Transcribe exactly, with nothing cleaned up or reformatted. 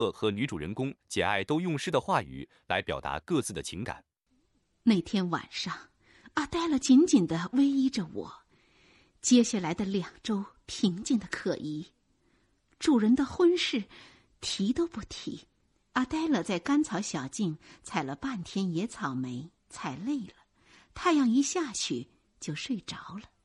呃和女主人公简爱都用诗的话语来表达各自的情感。 那天晚上，阿黛勒紧紧地偎依着我，接下来的两周平静的可疑。主人的婚事提都不提，阿黛勒在甘草小径采了半天野草莓，采累了，太阳一下去就睡着了。